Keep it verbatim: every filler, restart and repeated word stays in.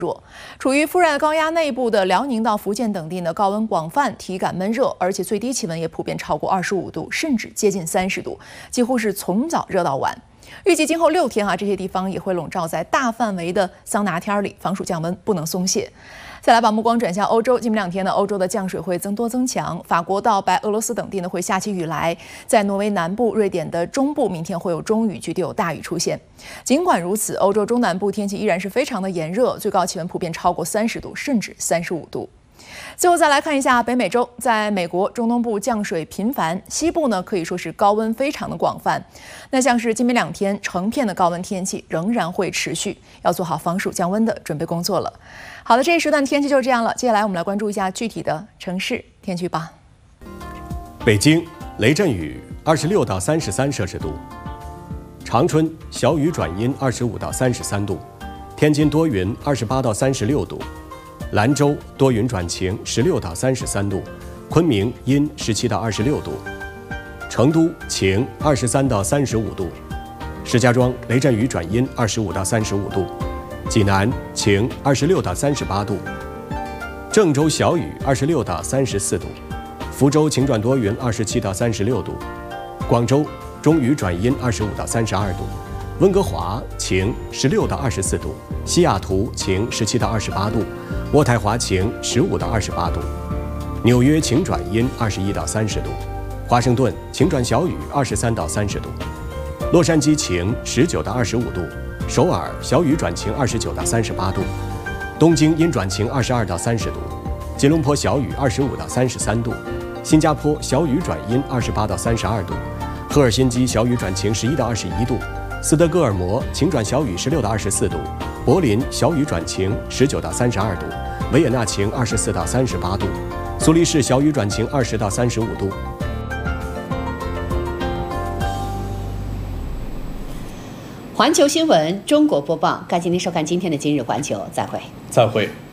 弱，处于副热带高压内部的辽宁到福建等地呢，高温广泛，体感闷热，而且最低气温也普遍超过二十五度，甚至接近三十度，几乎是从早热到晚。预计今后六天啊，这些地方也会笼罩在大范围的桑拿天里，防暑降温不能松懈。再来把目光转向欧洲，今明两天呢，欧洲的降水会增多增强，法国到白俄罗斯等地呢会下起雨来，在挪威南部、瑞典的中部，明天会有中雨，局地有大雨出现。尽管如此，欧洲中南部天气依然是非常的炎热，最高气温普遍超过三十度，甚至三十五度。最后再来看一下北美洲，在美国中东部降水频繁，西部呢可以说是高温非常的广泛。那像是今明两天成片的高温天气仍然会持续，要做好防暑降温的准备工作了。好的，这一时段天气就这样了，接下来我们来关注一下具体的城市天气吧。 北京雷阵雨，二十六到三十三摄氏度；长春小雨转阴，二十五到三十三度；天津多云，二十八到三十六度。兰州多云转晴，十六到三十三度；昆明阴，十七到二十六度；成都晴，二十三到三十五度；石家庄雷阵雨转阴，二十五到三十五度；济南晴，二十六到三十八度；郑州小雨，二十六到三十四度；福州晴转多云，二十七到三十六度；广州中雨转阴，二十五到三十二度；温哥华晴，十六到二十四度；西雅图晴，十七到二十八度；渥太华晴，十五到二十八度；纽约晴转阴，二十一到三十度；华盛顿晴转小雨，二十三到三十度；洛杉矶晴，十九到二十五度；首尔小雨转晴，二十九到三十八度；东京阴转晴，二十二到三十度；吉隆坡小雨，二十五到三十三度；新加坡小雨转阴，二十八到三十二度；赫尔辛基小雨转晴，十一到二十一度；斯德哥尔摩晴转小雨，十六到二十四度；柏林小雨转晴，十九到三十二度；维也纳晴，二十四到三十八度；苏黎世小雨转晴，二十到三十五度。 环球新闻中国播报，感谢您收看今天的今日环球，再会。 再会。